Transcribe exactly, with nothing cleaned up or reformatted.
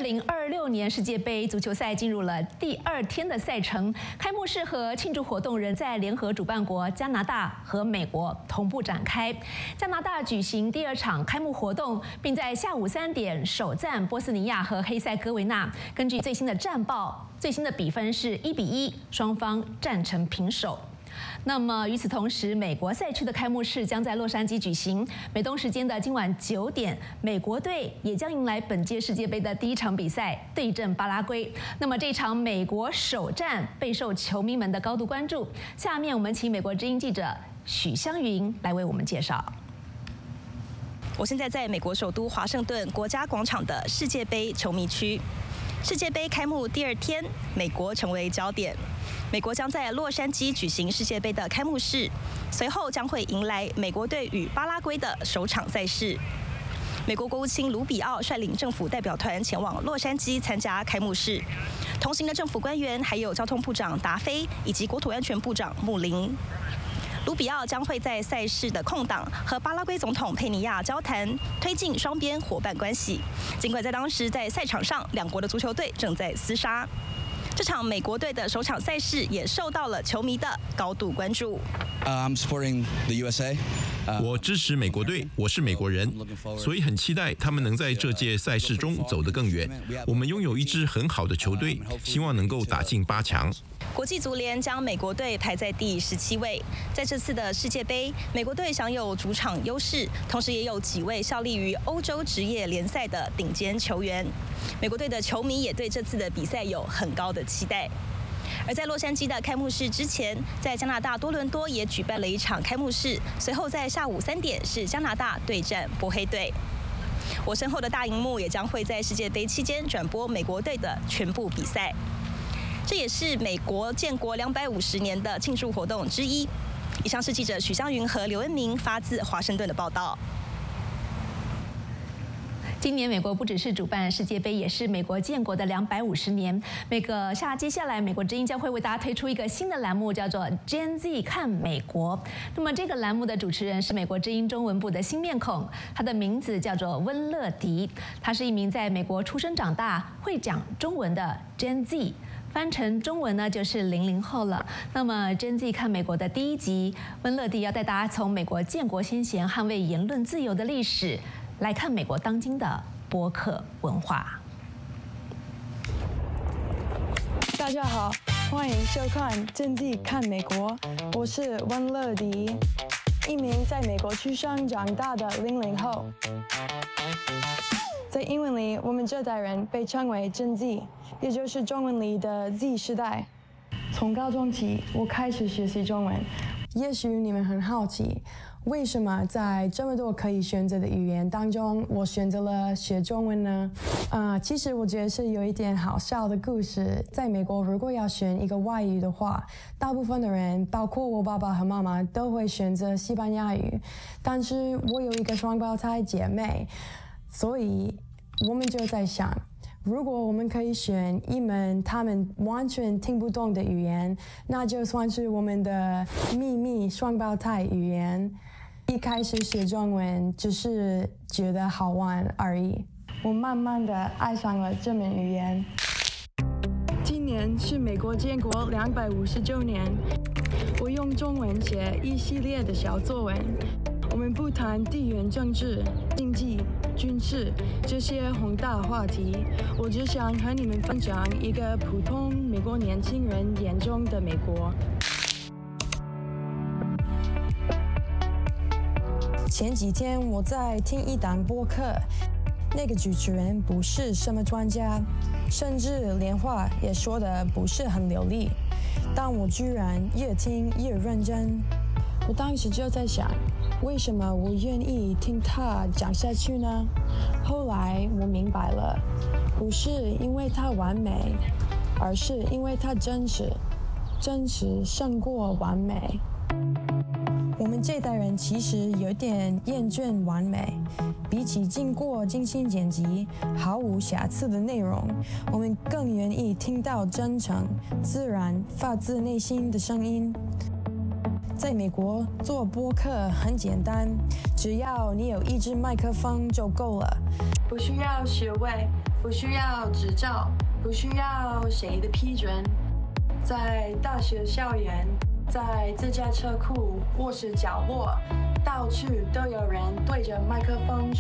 零二六年世界杯足球赛进入了第二天的赛程，开幕式和庆祝活动仍在联合主办国加拿大和美国同步展开。加拿大举行第二场开幕活动，并在下午三点首战波斯尼亚和黑塞哥维那。根据最新的战报，最新的比分是一比一，双方战成平手。 那么与此同时，美国赛区的开幕式将在洛杉矶举行。美东时间的今晚九点，美国队也将迎来本届世界杯的第一场比赛，对阵巴拉圭。那么这场美国首战备受球迷们的高度关注。下面我们请美国之音记者许湘云来为我们介绍。 我现在在美国首都华盛顿国家广场的世界杯球迷区。世界杯开幕第二天，美国成为焦点。美国将在洛杉矶举行世界杯的开幕式，随后将会迎来美国队与巴拉圭的首场赛事。美国国务卿卢比奥率领政府代表团前往洛杉矶参加开幕式，同行的政府官员还有交通部长达菲以及国土安全部长穆林。 卢比奥将会在赛事的空档和巴拉圭总统佩尼亚交谈，推进双边伙伴关系。尽管在当时在赛场上，两国的足球队正在厮杀，这场美国队的首场赛事也受到了球迷的高度关注。 Uh, I'm supporting the U S A. 我支持美国队，我是美国人，所以很期待他们能在这届赛事中走得更远。我们拥有一支很好的球队，希望能够打进八强。 国际足联将美国队排在第十七位。在这次的世界杯，美国队享有主场优势，同时也有几位效力于欧洲职业联赛的顶尖球员。美国队的球迷也对这次的比赛有很高的期待。而在洛杉矶的开幕式之前，在加拿大多伦多也举办了一场开幕式，随后在下午三点是加拿大对战波黑队。我身后的大荧幕也将会在世界杯期间转播美国队的全部比赛。 这也是美国建国两百五十年的庆祝活动之一。以上是记者许湘云和刘恩明发自华盛顿的报道。 今年美国不只是主办世界杯，也是美国建国的两百五十年。每个下接下来，美国之音将会为大家推出一个新的栏目，叫做 Gen Z 看美国。那么这个栏目的主持人是美国之音中文部的新面孔，他的名字叫做温乐迪。他是一名在美国出生长大、会讲中文的 Gen Z。 翻成中文呢，就是零零后了。那么Gen Z看美国的第一集，温乐迪要带大家从美国建国先贤捍卫言论自由的历史，来看美国当今的播客文化。 大家好，欢迎收看Gen Z看美国，我是温乐迪，一名在美国出生长大的零零后。 在英文里，我们这代人被称为 Gen Z， 也就是中文里的 Z 世代。从高中起，我开始学习中文。也许你们很好奇，为什么在这么多可以选择的语言当中，我选择了学中文呢？啊、呃，其实我觉得是有一点好笑的故事。在美国，如果要选一个外语的话，大部分的人，包括我爸爸和妈妈，都会选择西班牙语。但是我有一个双胞胎姐妹。 所以，我们就在想，如果我们可以选一门他们完全听不懂的语言，那就算是我们的秘密双胞胎语言。一开始学中文只是觉得好玩而已，我慢慢的爱上了这门语言。今年是美国建国两百五十周年，我用中文写一系列的小作文。 我们不谈地缘政治、经济、军事这些宏大话题，我只想和你们分享一个普通美国年轻人眼中的美国。前几天我在听一档播客，那个主持人不是什么专家，甚至连话也说得不是很流利，但我居然越听越认真。我当时就在想。 为什么我愿意听他讲下去呢？后来我明白了，不是因为他完美，而是因为他真实，真实胜过完美。我们这代人其实有点厌倦完美，比起经过精心剪辑、毫无瑕疵的内容，我们更愿意听到真诚、自然、发自内心的声音。 在美国做播客很简单，只要你有一支麦克风就够了，不需要学位， 不需要执照，不需要谁的批准。在大学校园，在自家车库、卧室角落，到处都有人对着麦克风